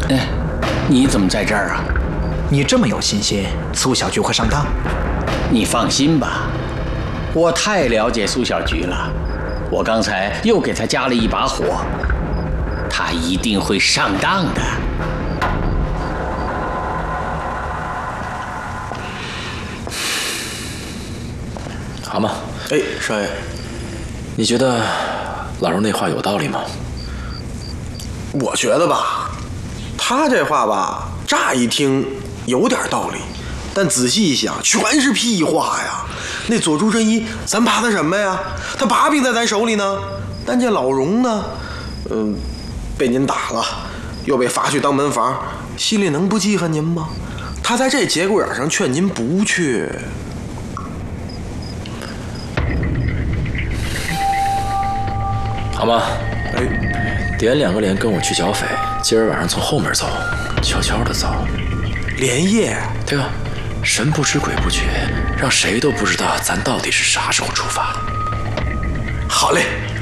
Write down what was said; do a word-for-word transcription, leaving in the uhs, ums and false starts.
哎，你怎么在这儿啊？ 你这么有信心，苏小菊会上当？ 你放心吧，我太了解苏小菊了。我刚才又给她加了一把火，她一定会上当的。 蛤蟆， 哎，少爷， 你觉得老荣那话有道理吗？ 我觉得吧，他这话吧，乍一听有点道理，但仔细一想，全是屁话呀。那左助真一，咱怕他什么呀？他把柄在咱手里呢。但这老荣呢，嗯、呃，被您打了，又被罚去当门房，心里能不记恨您吗？他在这节骨眼上劝您不去。 好吗？ 哎， 点两个连跟我去剿匪，今儿晚上从后门走，悄悄的走。 连夜？ 对吧？神不知鬼不觉，让谁都不知道咱到底是啥时候出发的。 好嘞。